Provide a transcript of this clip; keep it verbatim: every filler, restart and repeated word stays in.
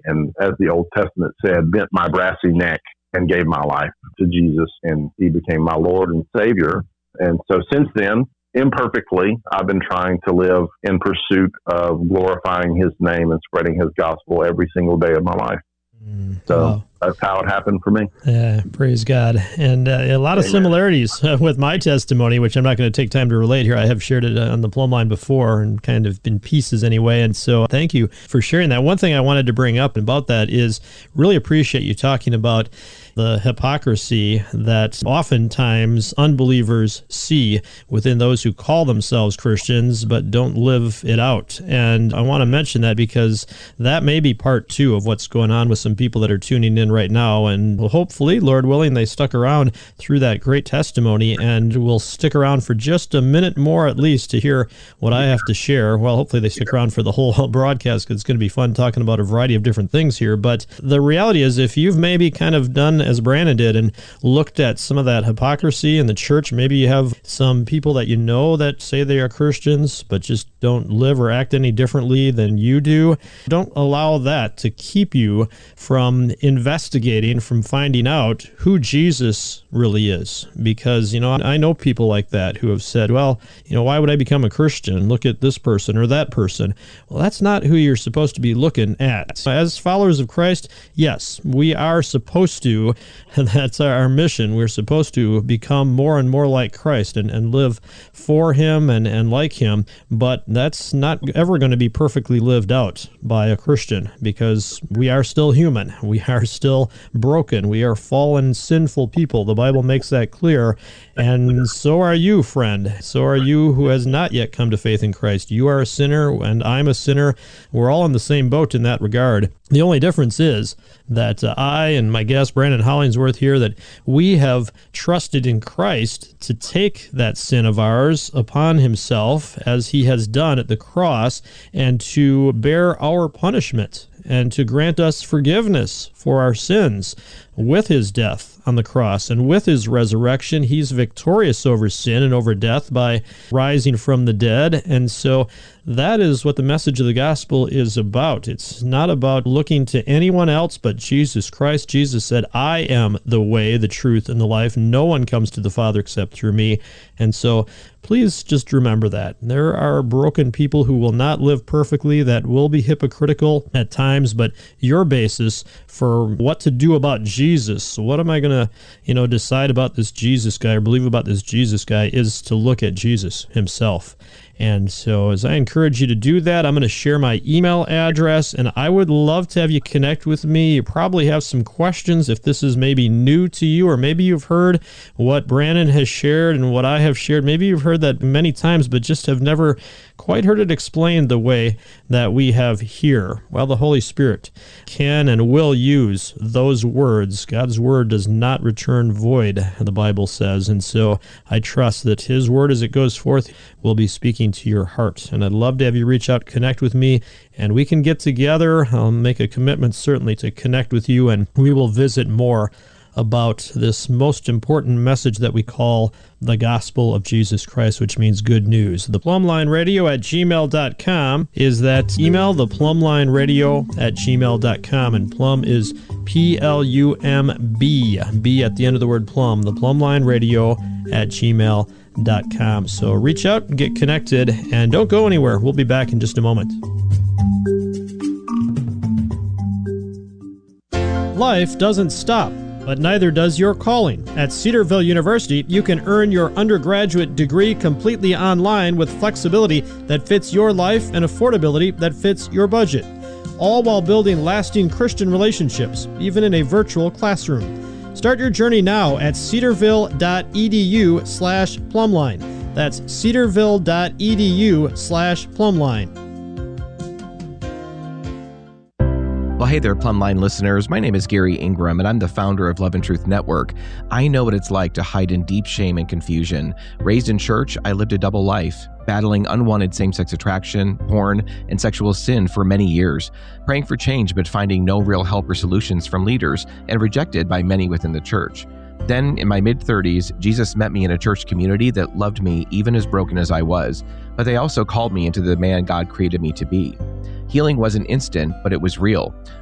and as the Old Testament said, bent my brassy neck and gave my life to Jesus, and he became my Lord and Savior. And so since then, imperfectly, I've been trying to live in pursuit of glorifying his name and spreading his gospel every single day of my life. Mm, so wow. That's how it happened for me. Yeah, praise God. And uh, a lot of Amen. similarities uh, with my testimony, which I'm not going to take time to relate here. I have shared it on the Plumb Line before and kind of in pieces anyway. And so thank you for sharing that. One thing I wanted to bring up about that is really appreciate you talking about the hypocrisy that oftentimes unbelievers see within those who call themselves Christians but don't live it out. And I want to mention that because that may be part two of what's going on with some people that are tuning in right now. And hopefully, Lord willing, they stuck around through that great testimony and will stick around for just a minute more at least to hear what I have to share. Well, hopefully they stick around for the whole broadcast because it's going to be fun talking about a variety of different things here. But the reality is, if you've maybe kind of done as Brandon did and looked at some of that hypocrisy in the church, maybe you have some people that you know that say they are Christians but just don't live or act any differently than you do. Don't allow that to keep you from investigating, from finding out who Jesus really is. Because, you know, I know people like that who have said, well, you know, why would I become a Christian? Look at this person or that person. Well, that's not who you're supposed to be looking at. As followers of Christ, yes, we are supposed to, and that's our mission. We're supposed to become more and more like Christ and, and live for him and, and like him. But that's not ever going to be perfectly lived out by a Christian because we are still human. We are still broken. We are fallen, sinful people. The Bible makes that clear. And so are you, friend. So are you who has not yet come to faith in Christ. You are a sinner and I'm a sinner. We're all in the same boat in that regard. The only difference is that uh, I and my guest, Brandon Hollingsworth here, that we have trusted in Christ to take that sin of ours upon himself as he has done at the cross and to bear our punishment and to grant us forgiveness for our sins with his death on the cross. And with his resurrection, he's victorious over sin and over death by rising from the dead. And so that is what the message of the gospel is about. It's not about looking to anyone else but Jesus Christ. Jesus said, I am the way, the truth, and the life. No one comes to the Father except through me. And so please just remember that. There are broken people who will not live perfectly, that will be hypocritical at times, but your basis for what to do about Jesus, so what am I going to, you know, decide about this Jesus guy or believe about this Jesus guy, is to look at Jesus himself. And so as I encourage you to do that, I'm going to share my email address, and I would love to have you connect with me. You probably have some questions if this is maybe new to you, or maybe you've heard what Brandon has shared and what I have shared. Maybe you've heard that many times, but just have never quite heard it explained the way that we have here. Well, the Holy Spirit can and will use those words. God's word does not return void, the Bible says. And so I trust that his word as it goes forth will be speaking to your heart. And I'd love to have you reach out, connect with me, and we can get together. I'll make a commitment certainly to connect with you, and we will visit more about this most important message that we call the gospel of Jesus Christ, which means good news. The Plumline Radio at gmail dot com is that email, the Plumline Radio at gmail dot com, and plum is P L U M B, B at the end of the word plum, the Plumline Radio at gmail dot com. So reach out and get connected, and don't go anywhere. We'll be back in just a moment. Life doesn't stop, but neither does your calling. At Cedarville University, you can earn your undergraduate degree completely online with flexibility that fits your life and affordability that fits your budget, all while building lasting Christian relationships, even in a virtual classroom. Start your journey now at cedarville.edu slash plumline. That's cedarville.edu slash plumline. Well, hey there, Plumline listeners. My name is Gary Ingram, and I'm the founder of Love and Truth Network. I know what it's like to hide in deep shame and confusion. Raised in church, I lived a double life, battling unwanted same-sex attraction, porn, and sexual sin for many years, praying for change but finding no real help or solutions from leaders, and rejected by many within the church. Then, in my mid-thirties, Jesus met me in a church community that loved me even as broken as I was, but they also called me into the man God created me to be. Healing wasn't instant, but it was real.